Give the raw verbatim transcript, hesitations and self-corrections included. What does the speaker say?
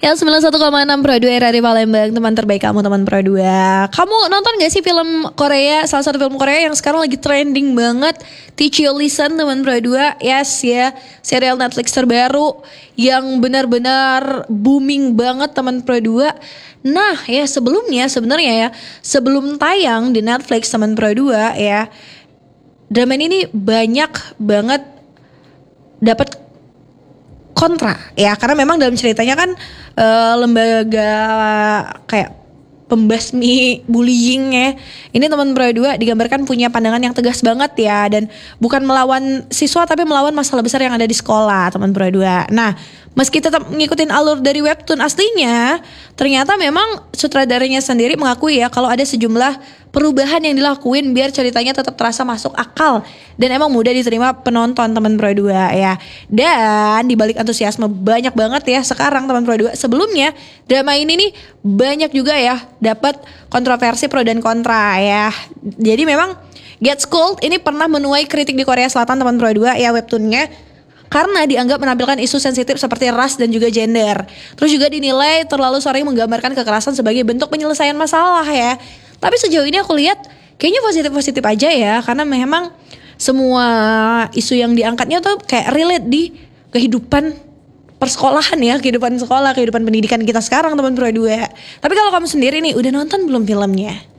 Yang sembilan puluh satu koma enam Pro dua R R I Palembang, teman terbaik kamu, teman Pro dua. Kamu nonton gak sih film Korea, salah satu film Korea yang sekarang lagi trending banget, Teach You Listen, teman Pro dua? Yes ya, serial Netflix terbaru yang benar-benar booming banget, teman Pro dua. Nah ya, sebelumnya sebenarnya ya, sebelum tayang di Netflix teman Pro dua ya, drama ini banyak banget dapat kontra ya, karena memang dalam ceritanya kan uh, lembaga kayak pembasmi bullying ya. Ini teman Pro dua digambarkan punya pandangan yang tegas banget ya, dan bukan melawan siswa tapi melawan masalah besar yang ada di sekolah, teman Pro dua. Nah, meski tetap ngikutin alur dari webtoon aslinya, ternyata memang sutradaranya sendiri mengakui ya kalau ada sejumlah perubahan yang dilakuin biar ceritanya tetap terasa masuk akal dan emang mudah diterima penonton, teman Pro dua ya. Dan dibalik antusiasme banyak banget ya sekarang, teman Pro dua, sebelumnya drama ini nih banyak juga ya dapat kontroversi pro dan kontra ya. Jadi memang Get Schooled ini pernah menuai kritik di Korea Selatan, teman Pro dua ya, webtoonnya, karena dianggap menampilkan isu sensitif seperti ras dan juga gender. Terus juga dinilai terlalu sering menggambarkan kekerasan sebagai bentuk penyelesaian masalah ya. Tapi sejauh ini aku lihat kayaknya positif-positif aja ya, karena memang semua isu yang diangkatnya tuh kayak relate di kehidupan persekolahan ya, kehidupan sekolah, kehidupan pendidikan kita sekarang, teman Pro dua. Tapi kalau kamu sendiri nih, udah nonton belum filmnya?